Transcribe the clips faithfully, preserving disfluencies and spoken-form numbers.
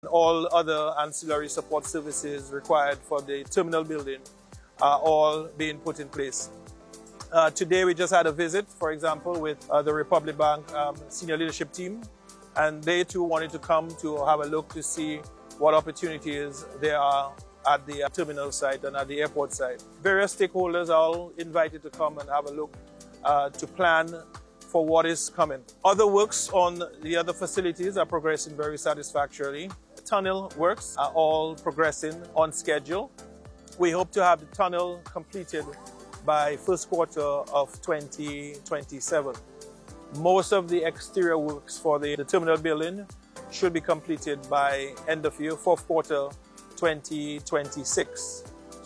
All other ancillary support services required for the terminal building are all being put in place. Uh, today we just had a visit, for example, with uh, the Republic Bank um, senior leadership team, and they too wanted to come to have a look to see what opportunities there are at the uh, terminal site and at the airport site. Various stakeholders are all invited to come and have a look uh, to plan for what is coming. Other works on the other facilities are progressing very satisfactorily. Tunnel works are all progressing on schedule. We hope to have the tunnel completed by first quarter of twenty twenty-seven. Most of the exterior works for the, the terminal building should be completed by end of year, fourth quarter twenty twenty-six.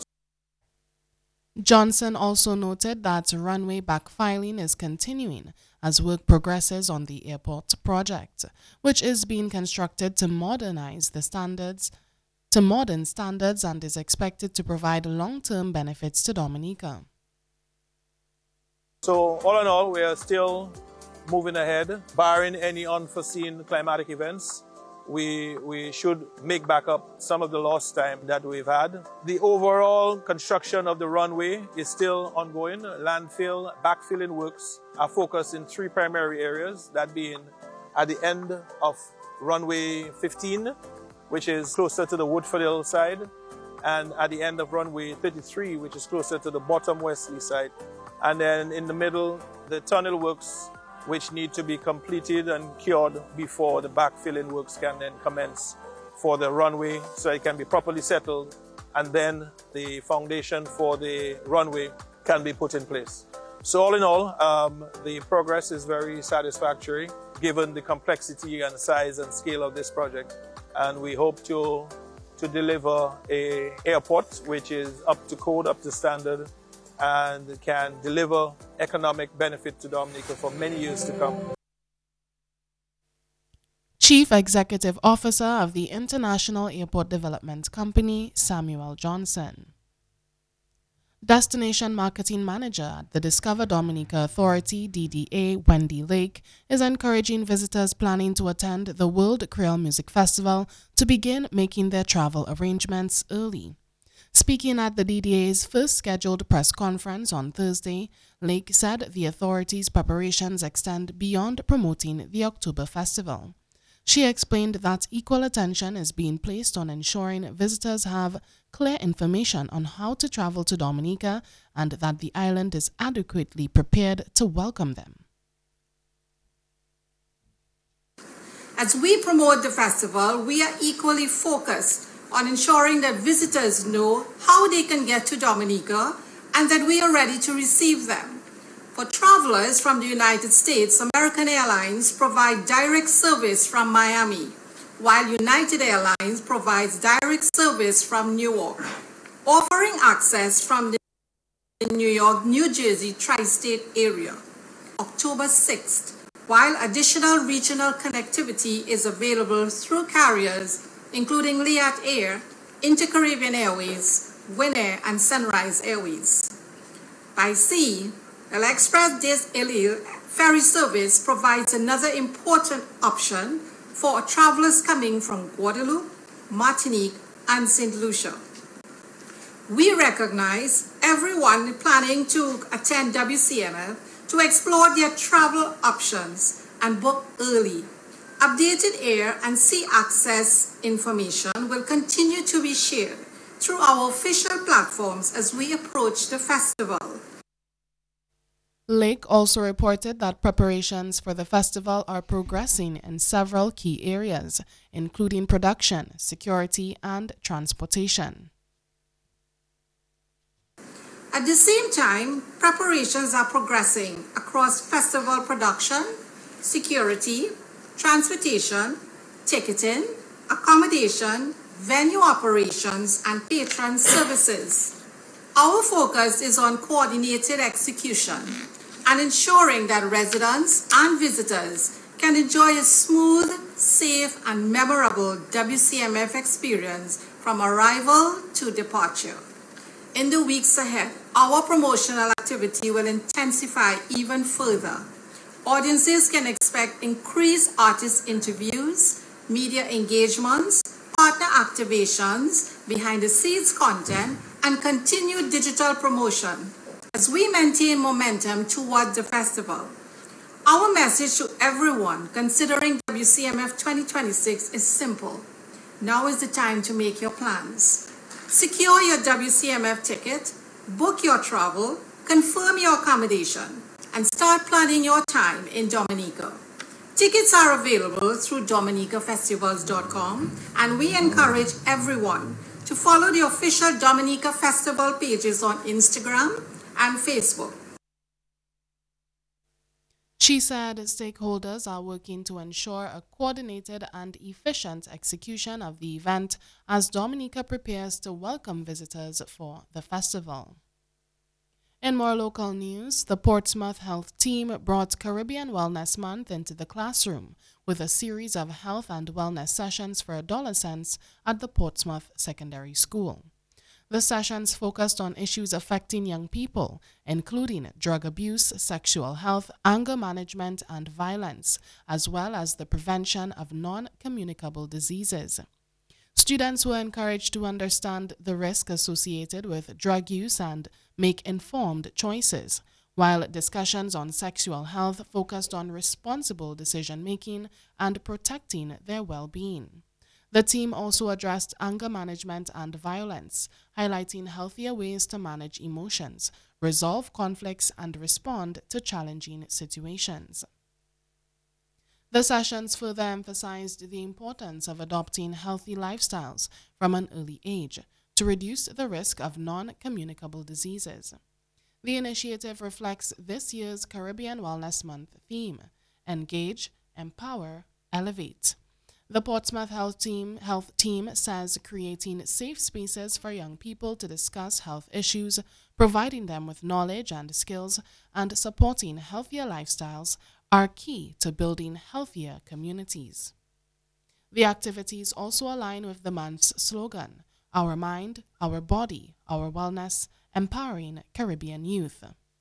Johnson also noted that runway backfilling is continuing as work progresses on the airport project, which is being constructed to modernize the standards to modern standards and is expected to provide long-term benefits to Dominica. So all in all, we are still moving ahead, barring any unforeseen climatic events. We, we should make back up some of the lost time that we've had. The overall construction of the runway is still ongoing. Landfill, backfilling works are focused in three primary areas, that being at the end of runway fifteen, which is closer to the Woodford Hill side, and at the end of runway thirty-three, which is closer to the bottom Wesley side. And then in the middle, the tunnel works, which need to be completed and cured before the backfilling works can then commence for the runway so it can be properly settled, and then the foundation for the runway can be put in place. So all in all, um, the progress is very satisfactory given the complexity and size and scale of this project, and we hope to, to deliver a airport which is up to code, up to standard, and can deliver economic benefit to Dominica for many years to come. Chief Executive Officer of the International Airport Development Company, Samuel Johnson. Destination Marketing Manager at the Discover Dominica Authority, D D A, Wendy Lake, is encouraging visitors planning to attend the World Creole Music Festival to begin making their travel arrangements early. Speaking at the D D A's first scheduled press conference on Thursday, Lake said the authority's preparations extend beyond promoting the October festival. She explained that equal attention is being placed on ensuring visitors have clear information on how to travel to Dominica and that the island is adequately prepared to welcome them. As we promote the festival, we are equally focused on ensuring that visitors know how they can get to Dominica and that we are ready to receive them. For travelers from the United States, American Airlines provides direct service from Miami, while United Airlines provides direct service from Newark, offering access from the New York, New Jersey tri-state area. October sixth, while additional regional connectivity is available through carriers including Liat Air, Inter-Caribbean Airways, Winair, and Sunrise Airways. By sea, El Express des Îles ferry service provides another important option for travelers coming from Guadeloupe, Martinique, and Saint Lucia. We recognize everyone planning to attend W C M F to explore their travel options and book early. Updated air and sea access information will continue to be shared through our official platforms as we approach the festival. Lake also reported that preparations for the festival are progressing in several key areas, including production, security, and transportation. At the same time, preparations are progressing across festival production, security, transportation, ticketing, accommodation, venue operations, and patron services. Our focus is on coordinated execution and ensuring that residents and visitors can enjoy a smooth, safe, and memorable W C M F experience from arrival to departure. In the weeks ahead, our promotional activity will intensify even further. Audiences can expect increased artist interviews, media engagements, partner activations, behind the scenes content, and continued digital promotion as we maintain momentum toward the festival. Our message to everyone considering W C M F twenty twenty-six is simple. Now is the time to make your plans. Secure your W C M F ticket, book your travel, confirm your accommodation, and start planning your time in Dominica. Tickets are available through dominica festivals dot com, and we encourage everyone to follow the official Dominica Festival pages on Instagram and Facebook. She said stakeholders are working to ensure a coordinated and efficient execution of the event as Dominica prepares to welcome visitors for the festival. In more local news, the Portsmouth Health Team brought Caribbean Wellness Month into the classroom with a series of health and wellness sessions for adolescents at the Portsmouth Secondary School. The sessions focused on issues affecting young people, including drug abuse, sexual health, anger management, and violence, as well as the prevention of non-communicable diseases. Students were encouraged to understand the risk associated with drug use and make informed choices, while discussions on sexual health focused on responsible decision-making and protecting their well-being. The team also addressed anger management and violence, highlighting healthier ways to manage emotions, resolve conflicts, and respond to challenging situations. The sessions further emphasized the importance of adopting healthy lifestyles from an early age to reduce the risk of non-communicable diseases. The initiative reflects this year's Caribbean Wellness Month theme: Engage, Empower, Elevate. The Portsmouth Health Team, Health Team says creating safe spaces for young people to discuss health issues, providing them with knowledge and skills, and supporting healthier lifestyles are key to building healthier communities. The activities also align with the month's slogan, Our Mind, Our Body, Our Wellness, Empowering Caribbean Youth.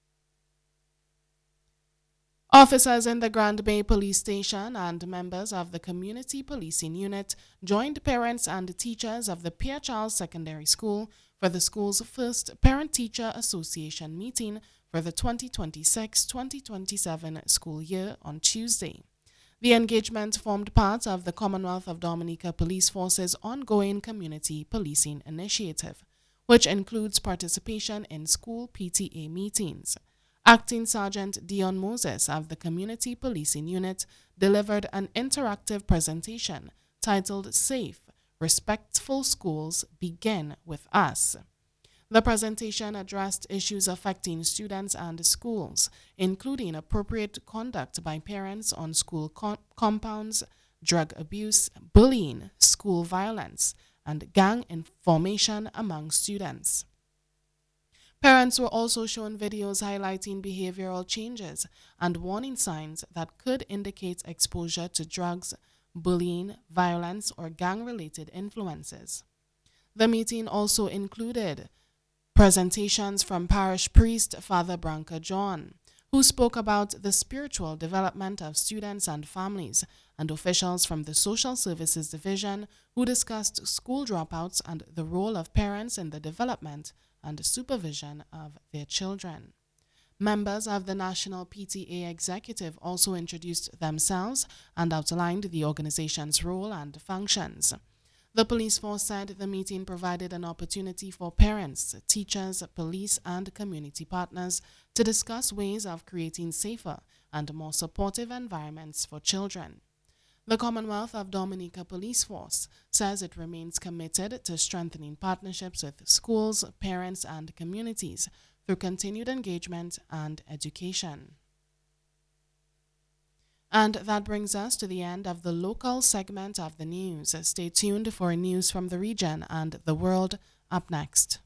Officers in the Grand Bay Police Station and members of the Community Policing Unit joined parents and teachers of the Pierre Charles Secondary School for the school's first Parent-Teacher Association meeting for the twenty twenty-six twenty twenty-seven school year on Tuesday. The engagement formed part of the Commonwealth of Dominica Police Force's ongoing community policing initiative, which includes participation in school P T A meetings. Acting Sergeant Dion Moses of the Community Policing Unit delivered an interactive presentation titled Safe, Respectful Schools Begin With Us. The presentation addressed issues affecting students and schools, including appropriate conduct by parents on school co- compounds, drug abuse, bullying, school violence, and gang formation among students. Parents were also shown videos highlighting behavioral changes and warning signs that could indicate exposure to drugs, bullying, violence, or gang-related influences. The meeting also included presentations from parish priest Father Branca John, who spoke about the spiritual development of students and families, and officials from the Social Services Division who discussed school dropouts and the role of parents in the development and supervision of their children. Members of the National P T A Executive also introduced themselves and outlined the organization's role and functions. The police force said the meeting provided an opportunity for parents, teachers, police, and community partners to discuss ways of creating safer and more supportive environments for children. The Commonwealth of Dominica Police Force says it remains committed to strengthening partnerships with schools, parents, and communities through continued engagement and education. And that brings us to the end of the local segment of the news. Stay tuned for news from the region and the world up next.